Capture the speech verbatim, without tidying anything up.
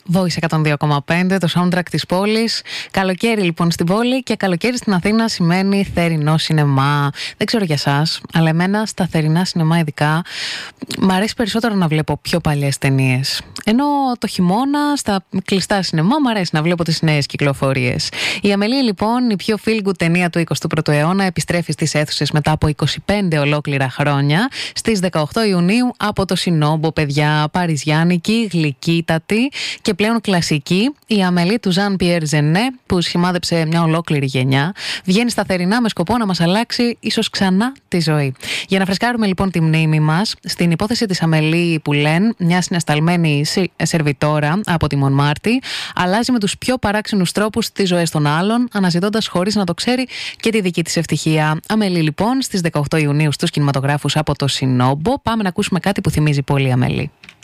Voice εκατόν δύο κόμμα πέντε, το soundtrack της πόλης. Καλοκαίρι λοιπόν στην πόλη, και καλοκαίρι στην Αθήνα σημαίνει θερινό σινεμά. Δεν ξέρω για εσάς, αλλά εμένα στα θερινά σινεμά ειδικά μ' αρέσει περισσότερο να βλέπω πιο παλιές ταινίες. Ενώ το χειμώνα στα κλειστά σινεμά μ' αρέσει να βλέπω τις νέες κυκλοφορίες. Η Αμελή λοιπόν, η πιο feel good ταινία του εικοστού πρώτου αιώνα, επιστρέφει στις αίθουσες μετά από είκοσι πέντε ολόκληρα χρόνια στις δεκαοκτώ Ιουνίου από το Σινόμπο, παιδιά. Παριζιάνικη, γλυκύτατη και πλέον κλασική, η Αμελή του Ζαν Πιέρ Ζενέ, που σχημάδεψε μια ολόκληρη γενιά, βγαίνει στα θερινά με σκοπό να μας αλλάξει ίσως ξανά τη ζωή. Για να φρεσκάρουμε λοιπόν τη μνήμη μας, στην υπόθεση της Αμελή Πουλέν, μια συνασταλμένη σερβιτόρα από τη Μονμάρτη, αλλάζει με τους πιο παράξενους τρόπους τις ζωές των άλλων, αναζητώντας χωρίς να το ξέρει και τη δική της ευτυχία. Αμελή λοιπόν στις δεκαοκτώ Ιουνίου στους κινηματογράφους από το Σινόμπο. Πάμε να ακούσουμε κάτι που θυμίζει πολύ Αμελή.